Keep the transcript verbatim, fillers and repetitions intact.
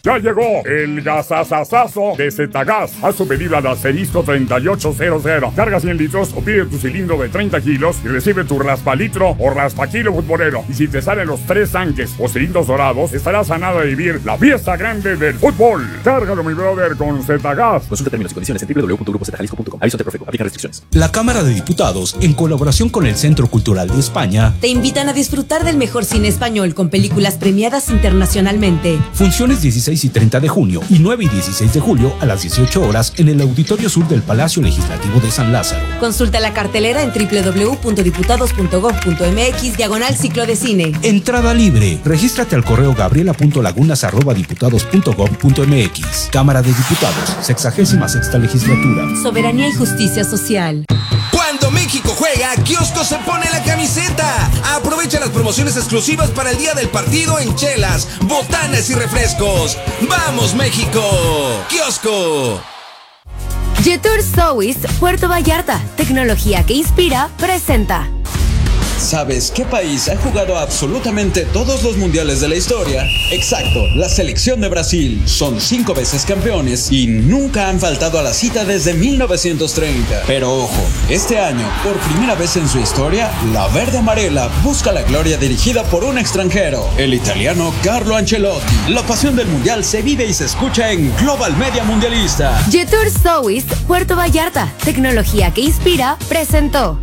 Ya llegó el gasasasazo de Zetagas. Haz tu pedido al asterisco treinta y ocho cero cero. Carga cien litros o pide tu cilindro de treinta kilos y recibe tu raspalitro o raspakilo futbolero. Y si te salen los tres tanques o cilindros dorados, estarás a nada de vivir la fiesta grande del fútbol. Cárgalo, mi brother, con Zetagas. Consulta términos y condiciones en w w w punto grupo zeta jalisco punto com. Aviso de Profeco. Aplica restricciones. La Cámara de Diputados, en colaboración con el Centro Cultural de España, te invitan a disfrutar del mejor cine español con películas premiadas internacionalmente. Funciones dieciséis y treinta de junio y nueve y dieciséis de julio a las dieciocho horas en el Auditorio Sur del Palacio Legislativo de San Lázaro. Consulta la cartelera en w w w punto diputados punto gob punto m x diagonal ciclo de cine. Entrada libre. Regístrate al correo gabriela punto lagunas arroba diputados punto gob punto m x. Cámara de Diputados, sexagésima sexta legislatura. Soberanía y justicia social. Cuando México juega, Kiosco se pone la camiseta. Aprovecha las promociones exclusivas para el día del partido en chelas, botanas y refrescos. ¡Vamos, México! ¡Kiosco! Jetour Sowis Puerto Vallarta, tecnología que inspira, presenta. ¿Sabes qué país ha jugado absolutamente todos los mundiales de la historia? Exacto, la selección de Brasil. Son cinco veces campeones y nunca han faltado a la cita desde mil novecientos treinta. Pero ojo, este año, por primera vez en su historia, la verde amarela busca la gloria dirigida por un extranjero, el italiano Carlo Ancelotti. La pasión del mundial se vive y se escucha en Global Media Mundialista. Jetour Sowis Puerto Vallarta, tecnología que inspira, presentó.